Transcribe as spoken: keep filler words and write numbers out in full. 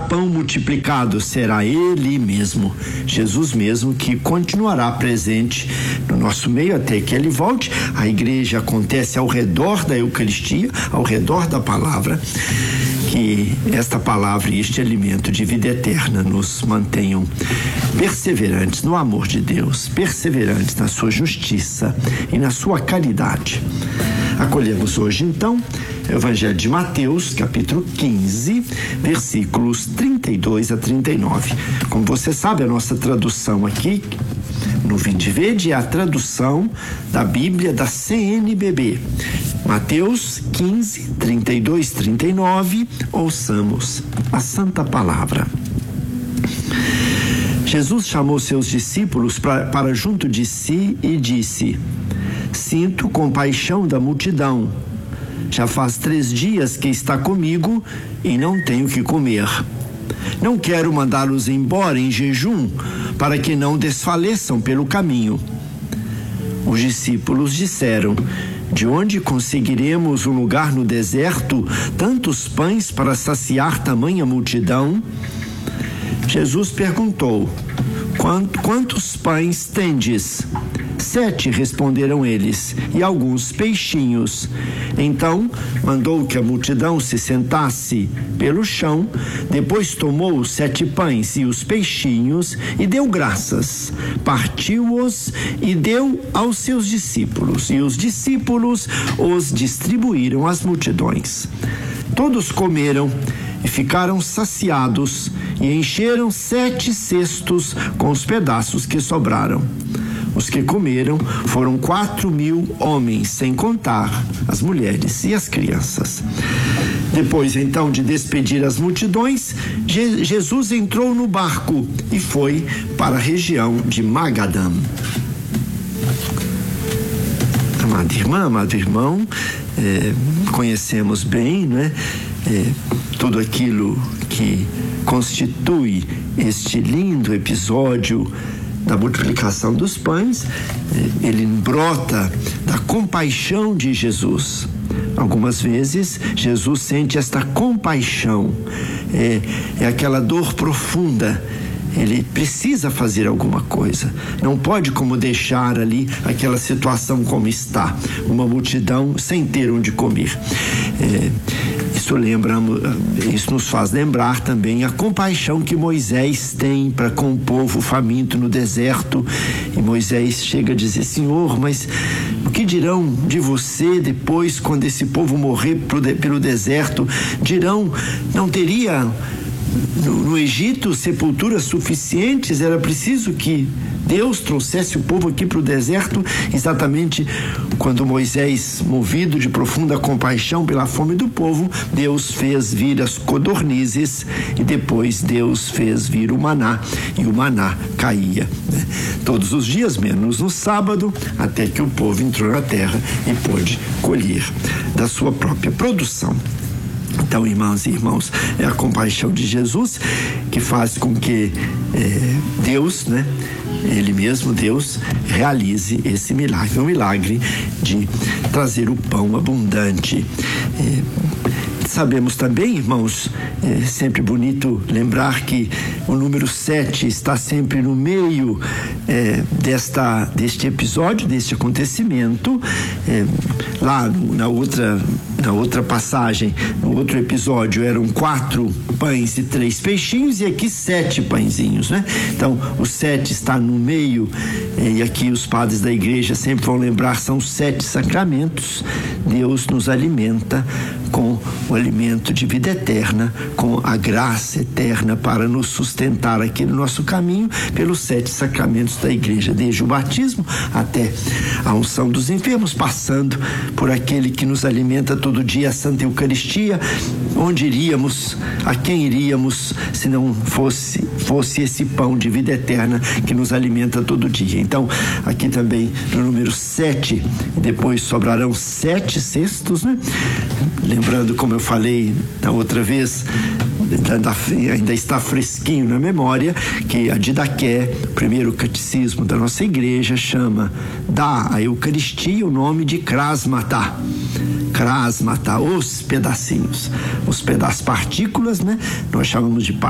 pão multiplicado será Ele mesmo, Jesus mesmo, que continuará presente no nosso meio até que Ele volte. A igreja acontece ao redor da Eucaristia, ao redor da palavra. Que esta palavra e este alimento de vida eterna nos mantenham perseverantes no amor de Deus, perseverantes na sua justiça e na sua caridade. Acolhemos hoje, então, o Evangelho de Mateus, capítulo quinze, versículos trinta e dois a trinta e nove. Como você sabe, a nossa tradução aqui no Vinde Verde é a tradução da Bíblia da C N B B. Mateus quinze, trinta e dois, trinta e nove, ouçamos a Santa Palavra. Jesus chamou seus discípulos pra, para junto de si e disse: sinto compaixão da multidão. Já faz três dias que está comigo e não tenho que comer. Não quero mandá-los embora em jejum, para que não desfaleçam pelo caminho. Os discípulos disseram: de onde conseguiremos um lugar no deserto, tantos pães para saciar tamanha multidão? Jesus perguntou: quantos pães tendes? Sete, responderam eles, e alguns peixinhos. Então mandou que a multidão se sentasse pelo chão, depois tomou os sete pães e os peixinhos e deu graças, partiu-os e deu aos seus discípulos, e os discípulos os distribuíram às multidões. Todos comeram e ficaram saciados e encheram sete cestos com os pedaços que sobraram. Os que comeram foram quatro mil homens, sem contar as mulheres e as crianças. Depois, então, de despedir as multidões, Je- Jesus entrou no barco e foi para a região de Magadã. Amada irmã, amado irmão, é, conhecemos bem, né, é, tudo aquilo que constitui este lindo episódio da multiplicação dos pães. Ele brota da compaixão de Jesus. Algumas vezes Jesus sente esta compaixão, é, é aquela dor profunda. Ele precisa fazer alguma coisa, não pode como deixar ali aquela situação como está, uma multidão sem ter onde comer. É, isso lembra, isso nos faz lembrar também a compaixão que Moisés tem para com o povo faminto no deserto. E Moisés chega a dizer: Senhor, mas o que dirão de você depois, quando esse povo morrer pelo deserto? Dirão, não teria no, no Egito sepulturas suficientes? Era preciso que Deus trouxesse o povo aqui para o deserto. Exatamente quando Moisés, movido de profunda compaixão pela fome do povo, Deus fez vir as codornizes e depois Deus fez vir o maná, e o maná caía, né, todos os dias, menos no sábado, até que o povo entrou na terra e pôde colher da sua própria produção. Então, irmãs e irmãos, é a compaixão de Jesus que faz com que é, Deus, né, Ele mesmo, Deus, realize esse milagre, o milagre de trazer o pão abundante. É, sabemos também, irmãos, é sempre bonito lembrar que o número sete está sempre no meio é, desta, deste episódio, deste acontecimento. É, lá no, na outra na outra passagem, no outro episódio, eram quatro pães e três peixinhos, e aqui sete pãezinhos, né? Então, o sete está no meio, e aqui os padres da igreja sempre vão lembrar, são sete sacramentos. Deus nos alimenta com o alimento de vida eterna, com a graça eterna para nos sustentar aqui no nosso caminho, pelos sete sacramentos da igreja, desde o batismo até a unção dos enfermos, passando por aquele que nos alimenta todo dia, a Santa Eucaristia. Onde iríamos, a quem iríamos se não fosse, fosse esse pão de vida eterna que nos alimenta todo dia? Então, aqui também no número sete, depois sobrarão sete cestos, né? Lembrando, como eu falei da outra vez, ainda está fresquinho na memória, que a Didaqué, o primeiro catecismo da nossa igreja, chama, dá à Eucaristia o nome de Krasmatá. Krasmatá, os pedacinhos, os pedaços, partículas, né? Nós chamamos de